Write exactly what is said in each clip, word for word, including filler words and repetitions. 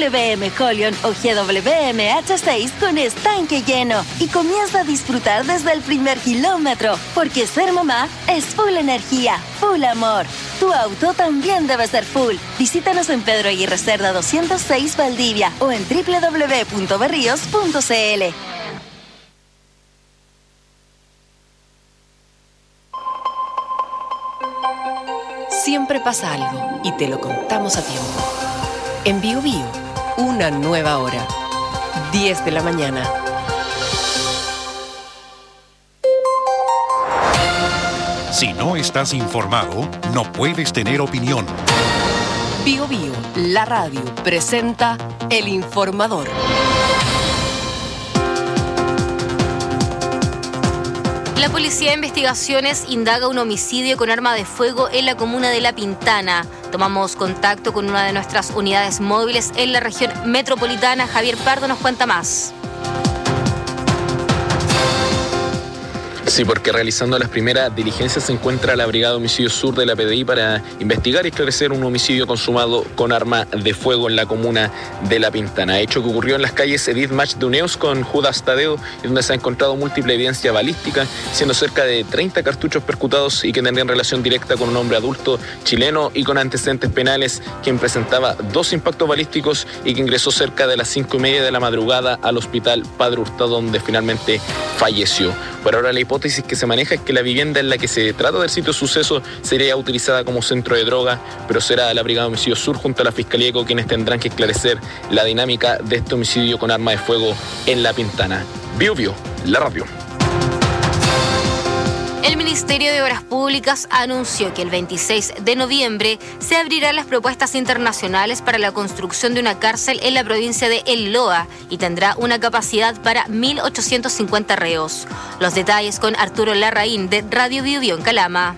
W M Holion o G W M H seis con estanque lleno y comienza a disfrutar desde el primer kilómetro, porque ser mamá es full energía, full amor. Tu auto también debe ser full. Visítanos en Pedro Aguirre Cerda doscientos seis Valdivia o en doble u doble u doble u punto berríos punto c l. Siempre pasa algo y te lo contamos a tiempo. En Bio Bio, una nueva hora. diez de la mañana. Si no estás informado, no puedes tener opinión. Bio Bio, la radio, presenta El Informador. La Policía de Investigaciones indaga un homicidio con arma de fuego en la comuna de La Pintana. Tomamos contacto con una de nuestras unidades móviles en la región metropolitana. Javier Pardo nos cuenta más. Sí, porque realizando las primeras diligencias se encuentra la Brigada de Homicidio Sur de la P D I para investigar y esclarecer un homicidio consumado con arma de fuego en la comuna de La Pintana. Hecho que ocurrió en las calles Edith Mach de Uneos con Judas Tadeo, y donde se ha encontrado múltiple evidencia balística, siendo cerca de treinta cartuchos percutados y que tendrían relación directa con un hombre adulto chileno y con antecedentes penales, quien presentaba dos impactos balísticos y que ingresó cerca de las cinco y media de la madrugada al hospital Padre Hurtado, donde finalmente falleció. Por ahora la hipótesis que se maneja es que la vivienda en la que se trata del sitio de suceso sería utilizada como centro de droga, pero será la Brigada de Homicidio Sur junto a la Fiscalía Eco quienes tendrán que esclarecer la dinámica de este homicidio con arma de fuego en La Pintana. Bio Bio, la radio. El Ministerio de Obras Públicas anunció que el veintiséis de noviembre se abrirán las propuestas internacionales para la construcción de una cárcel en la provincia de El Loa y tendrá una capacidad para mil ochocientos cincuenta reos. Los detalles con Arturo Larraín de Radio Bio Bio en Calama.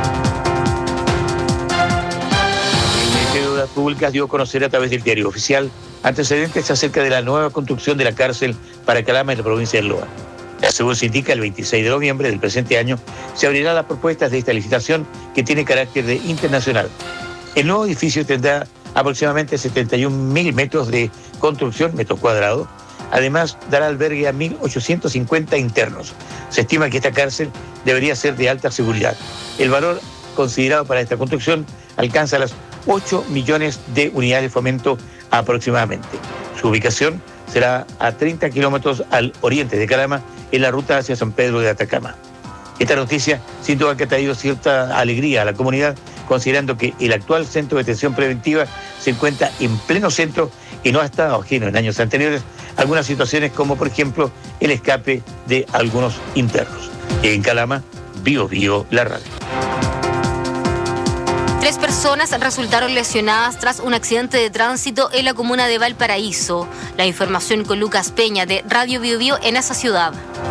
El Ministerio de Obras Públicas dio a conocer a través del diario oficial antecedentes acerca de la nueva construcción de la cárcel para Calama en la provincia de El Loa. Según se indica, el veintiséis de noviembre del presente año se abrirán las propuestas de esta licitación que tiene carácter de internacional. El nuevo edificio tendrá aproximadamente setenta y un mil metros de construcción, metros cuadrados. Además, dará albergue a mil ochocientos cincuenta internos. Se estima que esta cárcel debería ser de alta seguridad. El valor considerado para esta construcción alcanza las ocho millones de unidades de fomento aproximadamente. Su ubicación será a treinta kilómetros al oriente de Calama, en la ruta hacia San Pedro de Atacama. Esta noticia sin duda que ha traído cierta alegría a la comunidad, considerando que el actual centro de detención preventiva se encuentra en pleno centro y no ha estado ajeno en años anteriores a algunas situaciones como por ejemplo el escape de algunos internos. En Calama, Bio Bio, la radio. Tres personas resultaron lesionadas tras un accidente de tránsito en la comuna de Valparaíso. La información con Lucas Peña de Radio Bio Bio en esa ciudad.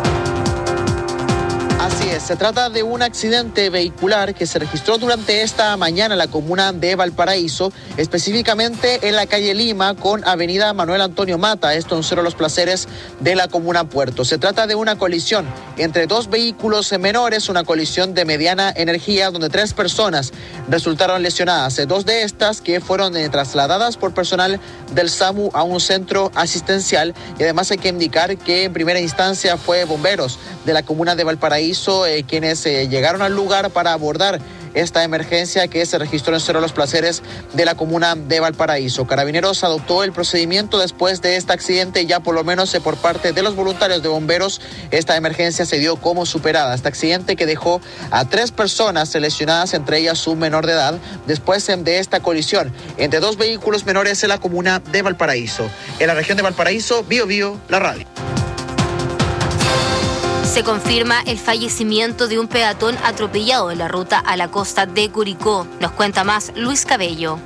Así es, se trata de un accidente vehicular que se registró durante esta mañana en la comuna de Valparaíso, específicamente en la calle Lima con avenida Manuel Antonio Mata, esto en Cerro Los Placeres de la comuna Puerto. Se trata de una colisión entre dos vehículos menores, una colisión de mediana energía donde tres personas resultaron lesionadas, dos de estas que fueron eh, trasladadas por personal del SAMU a un centro asistencial, y además hay que indicar que en primera instancia fue bomberos de la comuna de Valparaíso Eh, quienes eh, llegaron al lugar para abordar esta emergencia que se registró en Cerro Los Placeres de la comuna de Valparaíso. Carabineros adoptó el procedimiento después de este accidente, ya por lo menos eh, por parte de los voluntarios de bomberos, esta emergencia se dio como superada. Este accidente que dejó a tres personas lesionadas, entre ellas un menor de edad, después eh, de esta colisión entre dos vehículos menores en la comuna de Valparaíso. En la región de Valparaíso, Bio Bio, la radio. Se confirma el fallecimiento de un peatón atropellado en la ruta a la costa de Curicó. Nos cuenta más Luis Cabello.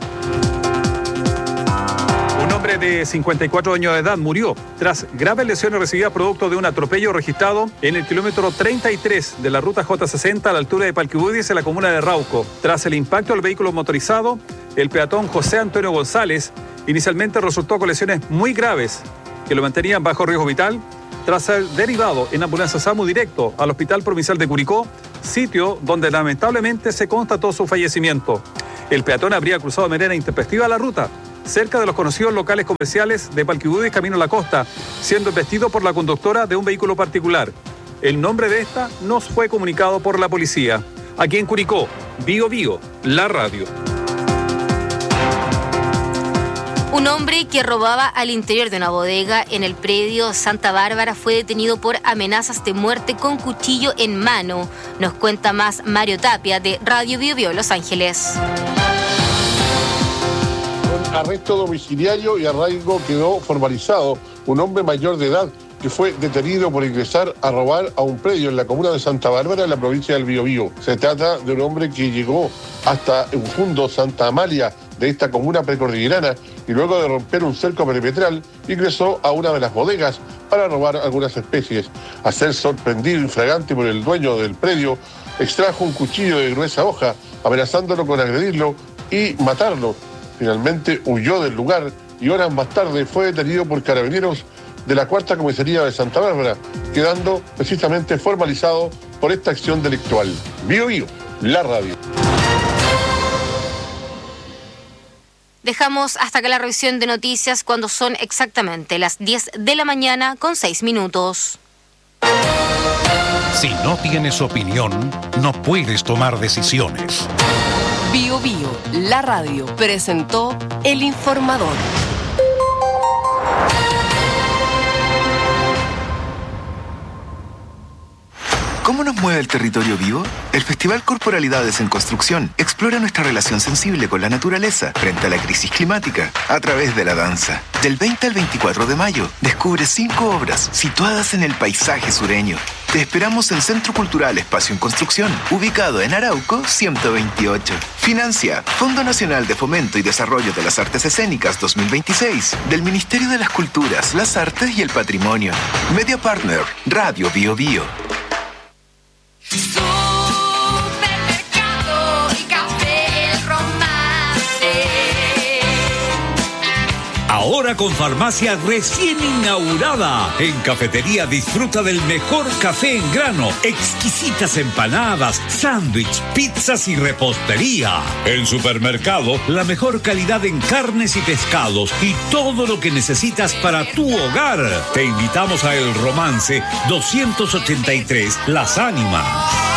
Un hombre de cincuenta y cuatro años de edad murió tras graves lesiones recibidas producto de un atropello registrado en el kilómetro treinta y tres de la ruta J sesenta a la altura de Palquibudis en la comuna de Rauco. Tras el impacto del vehículo motorizado, el peatón José Antonio González inicialmente resultó con lesiones muy graves que lo mantenían bajo riesgo vital, tras ser derivado en ambulancia SAMU directo al Hospital Provincial de Curicó, sitio donde lamentablemente se constató su fallecimiento. El peatón habría cruzado de manera intempestiva la ruta, cerca de los conocidos locales comerciales de Palquibudis camino a la costa, siendo embestido por la conductora de un vehículo particular. El nombre de esta nos fue comunicado por la policía. Aquí en Curicó, Bío Bío, la radio. Un hombre que robaba al interior de una bodega en el predio Santa Bárbara fue detenido por amenazas de muerte con cuchillo en mano. Nos cuenta más Mario Tapia de Radio Bío Bío Los Ángeles. Con arresto domiciliario y arraigo quedó formalizado un hombre mayor de edad que fue detenido por ingresar a robar a un predio en la comuna de Santa Bárbara, en la provincia del Biobío. Se trata de un hombre que llegó hasta un fundo Santa Amalia de esta comuna precordillerana y luego de romper un cerco perimetral ingresó a una de las bodegas para robar algunas especies. A ser sorprendido infragante por el dueño del predio, extrajo un cuchillo de gruesa hoja, amenazándolo con agredirlo y matarlo. Finalmente huyó del lugar y horas más tarde fue detenido por carabineros de la Cuarta Comisaría de Santa Bárbara, quedando precisamente formalizado por esta acción delictual. Bío Bío, la radio. Dejamos hasta acá la revisión de noticias cuando son exactamente las diez de la mañana con seis minutos. Si no tienes opinión, no puedes tomar decisiones. Bío Bío, la radio, presentó El Informador. ¿Cómo nos mueve el territorio vivo? El Festival Corporalidades en Construcción explora nuestra relación sensible con la naturaleza frente a la crisis climática a través de la danza. Del veinte al veinticuatro de mayo, descubre cinco obras situadas en el paisaje sureño. Te esperamos en Centro Cultural Espacio en Construcción, ubicado en Arauco ciento veintiocho. Financia Fondo Nacional de Fomento y Desarrollo de las Artes Escénicas dos mil veintiséis del Ministerio de las Culturas, las Artes y el Patrimonio. Media Partner, Radio Bío Bío. Supermercado y Café El Romance. Ahora con farmacia recién inaugurada. En cafetería disfruta del mejor café en grano, exquisitas empanadas, sándwich, pizzas y repostería. En supermercado, la mejor calidad en carnes y pescados y todo lo que necesitas para tu hogar. Te invitamos a El Romance doscientos ochenta y tres Las Ánimas.